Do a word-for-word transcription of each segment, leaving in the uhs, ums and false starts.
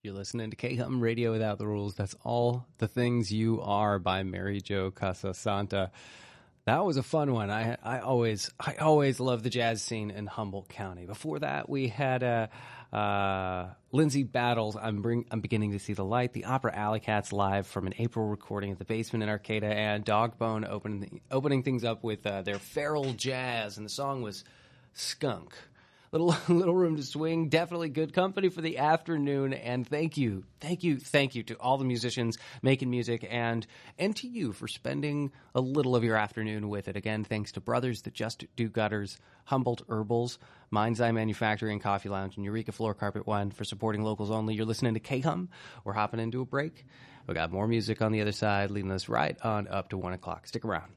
You're listening to K-Hum Radio Without the Rules. That's All the Things You Are by Mary Jo Casasanta. That was a fun one. I I always I always love the jazz scene in Humboldt County. Before that, we had uh, uh, Lindsay Battles. I'm bring I'm beginning to see the light. The Opera Alley Cats live from an April recording at the Basement in Arcata, and Dogbone opening opening things up with uh, their feral jazz, and the song was Skunk. Little little room to swing. Definitely good company for the afternoon. And thank you, thank you, thank you to all the musicians making music, and and to you for spending a little of your afternoon with it. Again, thanks to Brothers That Just Do Gutters, Humboldt Herbals, Mind's Eye Manufacturing Coffee Lounge, and Eureka Floor Carpet One for supporting locals only. You're listening to K-Hum. We're hopping into a break. We got more music on the other side, leading us right on up to one o'clock. Stick around.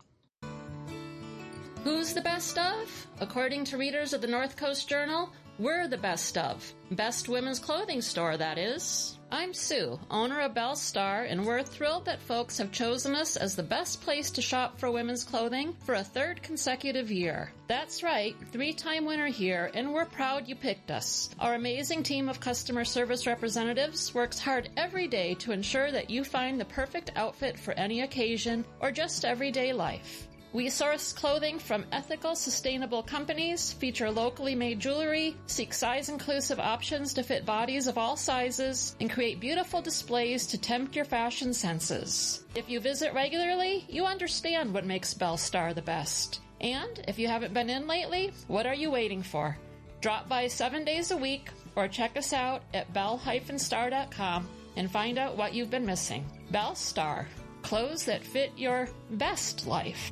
Who's the best of? According to readers of the North Coast Journal, we're the best of. Best women's clothing store, that is. I'm Sue, owner of Belle Star, and we're thrilled that folks have chosen us as the best place to shop for women's clothing for a third consecutive year. That's right, three-time winner here, and we're proud you picked us. Our amazing team of customer service representatives works hard every day to ensure that you find the perfect outfit for any occasion or just everyday life. We source clothing from ethical, sustainable companies, feature locally made jewelry, seek size-inclusive options to fit bodies of all sizes, and create beautiful displays to tempt your fashion senses. If you visit regularly, you understand what makes Belle Star the best. And if you haven't been in lately, what are you waiting for? Drop by seven days a week or check us out at belle dash star dot com and find out what you've been missing. Belle Star, clothes that fit your best life.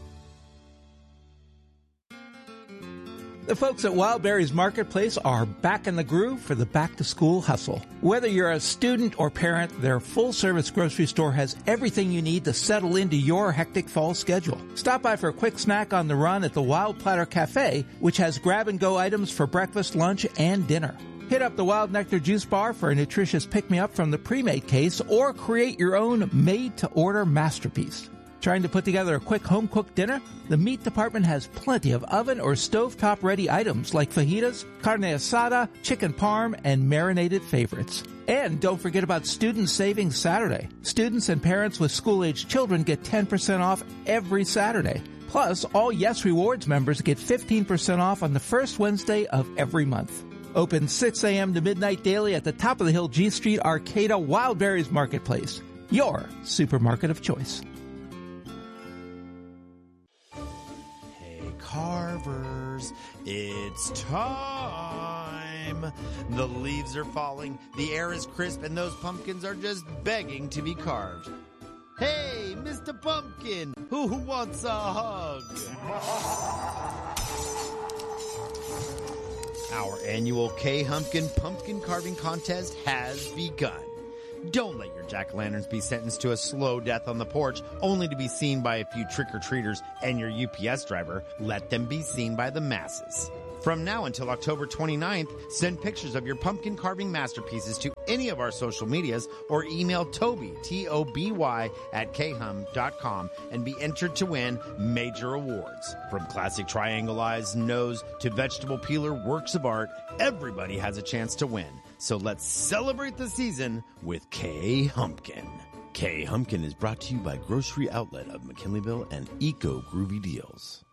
The folks at Wild Berries Marketplace are back in the groove for the back-to-school hustle. Whether you're a student or parent, their full-service grocery store has everything you need to settle into your hectic fall schedule. Stop by for a quick snack on the run at the Wild Platter Cafe, which has grab-and-go items for breakfast, lunch, and dinner. Hit up the Wild Nectar Juice Bar for a nutritious pick-me-up from the pre-made case, or create your own made-to-order masterpiece. Trying to put together a quick home-cooked dinner? The meat department has plenty of oven or stovetop-ready items like fajitas, carne asada, chicken parm, and marinated favorites. And don't forget about Student Savings Saturday. Students and parents with school-aged children get ten percent off every Saturday. Plus, all Yes Rewards members get fifteen percent off on the first Wednesday of every month. Open six a.m. to midnight daily at the top of the hill G Street Arcata Wild Berries Marketplace. Your supermarket of choice. Carvers, it's time. The leaves are falling, the air is crisp, and those pumpkins are just begging to be carved. Hey, Mister Pumpkin, who wants a hug? Our annual K-Humpkin Pumpkin Carving Contest has begun. Don't let your jack-o'-lanterns be sentenced to a slow death on the porch, only to be seen by a few trick-or-treaters and your U P S driver. Let them be seen by the masses. From now until October twenty-ninth, send pictures of your pumpkin carving masterpieces to any of our social medias or email Toby, T O B Y, at k hum dot com and be entered to win major awards. From classic triangle eyes, nose, to vegetable peeler works of art, everybody has a chance to win. So let's celebrate the season with K-Humpkin. K-Humpkin is brought to you by Grocery Outlet of McKinleyville and Eco Groovy Deals.